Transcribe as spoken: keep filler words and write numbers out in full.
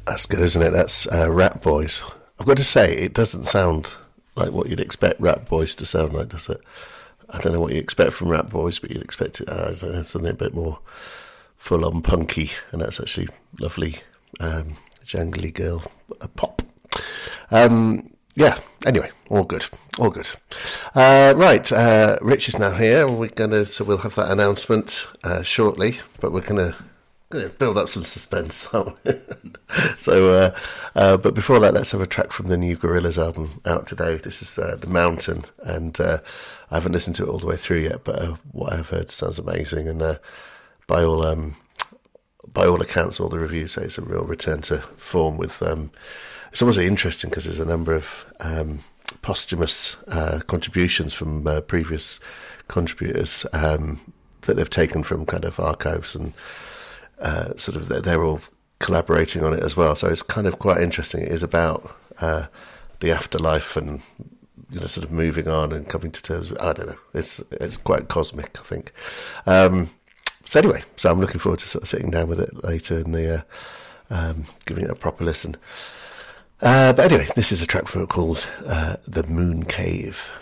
That's good, isn't it? That's uh, Rat Boys. I've got to say, it doesn't sound like what you'd expect Rat Boys to sound like, does it? I don't know what you expect from Rat Boys, but you'd expect it, uh, I don't know, something a bit more full-on punky, and that's actually lovely, um, jangly girl uh, pop. Um, yeah, anyway, all good, all good. Uh, right, uh, Rich is now here, and we're gonna, so we'll have that announcement uh, shortly, but we're gonna build up some suspense. so, uh, uh, but before that, let's have a track from the new Gorillaz album out today. This is uh, The Mountain, and uh, I haven't listened to it all the way through yet, but uh, what I've heard sounds amazing, and uh, by all um, by all accounts, all the reviews say it's a real return to form. With um, it's almost really interesting because there's a number of um, posthumous uh, contributions from uh, previous contributors um, that they've taken from kind of archives, and uh, sort of they're, they're all collaborating on it as well. So it's kind of quite interesting. It is about uh, the afterlife and, you know, sort of moving on and coming to terms with, I don't know. It's it's quite cosmic, I think. Um, so anyway, so I'm looking forward to sort of sitting down with it later and the, uh, um, giving it a proper listen. Uh, but anyway, this is a track from it called uh, The Moon Cave.